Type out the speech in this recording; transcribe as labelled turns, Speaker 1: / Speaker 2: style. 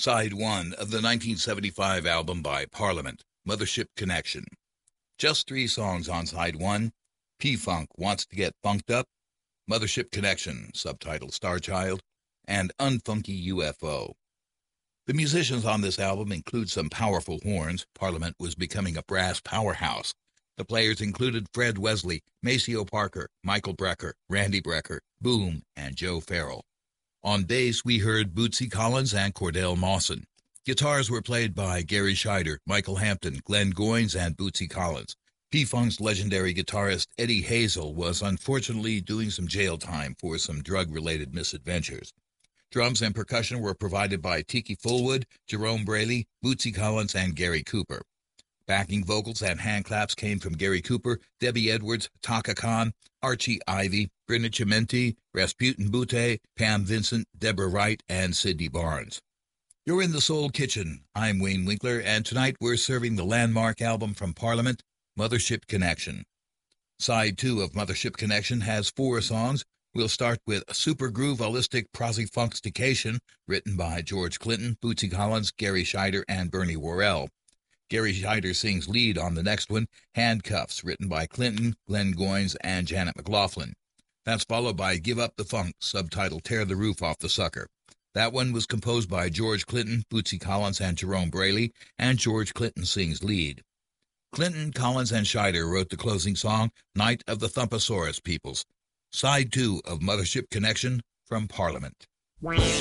Speaker 1: Side 1 of the 1975 album by Parliament, Mothership Connection. Just 3 songs on Side 1, P-Funk Wants to Get Funked Up, Mothership Connection, subtitled Starchild, and Unfunky UFO. The musicians on this album include some powerful horns. Parliament was becoming a brass powerhouse. The players included Fred Wesley, Maceo Parker, Michael Brecker, Randy Brecker, Boom, and Joe Farrell. On bass, we heard Bootsy Collins and Cordell Mawson. Guitars were played by Gary Scheider, Michael Hampton, Glenn Goins, and Bootsy Collins. P-Funk's legendary guitarist Eddie Hazel was unfortunately doing some jail time for some drug-related misadventures. Drums and percussion were provided by Tiki Fullwood, Jerome Braley, Bootsy Collins, and Gary Cooper. Backing vocals and hand claps came from Gary Cooper, Debbie Edwards, Taka Khan, Archie Ivy, Brenda Chimenti, Rasputin Butte, Pam Vincent, Deborah Wright, and Sidney Barnes. You're in the Soul Kitchen. I'm Wayne Winkler, and tonight we're serving the landmark album from Parliament, Mothership Connection. Side 2 of Mothership Connection has 4 songs. We'll start with Super Groove Holistic Prosifunkstication, written by George Clinton, Bootsy Collins, Gary Scheider, and Bernie Worrell. Gary Scheider sings lead on the next one, Handcuffs, written by Clinton, Glenn Goins, and Janet McLaughlin. That's followed by Give Up the Funk, subtitled Tear the Roof Off the Sucker. That one was composed by George Clinton, Bootsy Collins, and Jerome Braley, and George Clinton sings lead. Clinton, Collins, and Scheider wrote the closing song, Night of the Thumpasaurus Peoples. Side 2 of Mothership Connection from Parliament.